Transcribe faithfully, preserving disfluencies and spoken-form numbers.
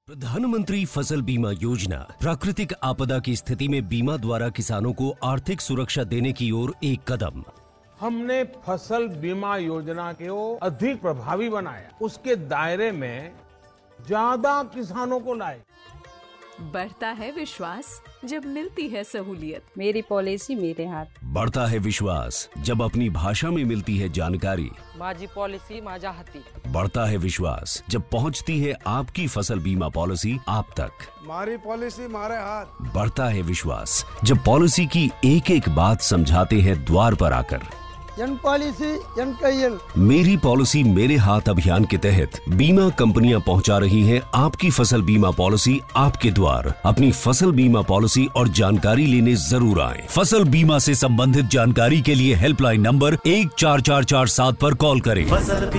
प्रधानमंत्री फसल बीमा योजना प्राकृतिक आपदा की स्थिति में बीमा द्वारा किसानों को आर्थिक सुरक्षा देने की ओर एक कदम। हमने फसल बीमा योजना को अधिक प्रभावी बनाया, उसके दायरे में ज्यादा किसानों को लाए। बढ़ता है विश्वास जब मिलती है सहूलियत। मेरी पॉलिसी मेरे हाथ। बढ़ता है विश्वास जब अपनी भाषा में मिलती है जानकारी। माझी पॉलिसी माझ्या हाती। बढ़ता है विश्वास जब पहुंचती है आपकी फसल बीमा पॉलिसी आप तक। मारी पॉलिसी मारे हाथ। बढ़ता है विश्वास जब पॉलिसी की एक एक बात समझाते हैं द्वार पर आकर। जन पॉलिसी जन कैयल। मेरी पॉलिसी मेरे हाथ अभियान के तहत बीमा कंपनियां पहुंचा रही हैं आपकी फसल बीमा पॉलिसी आपके द्वार। अपनी फसल बीमा पॉलिसी और जानकारी लेने जरूर आएं। फसल बीमा से संबंधित जानकारी के लिए हेल्पलाइन नंबर एक चार चार चार सात पर कॉल करें।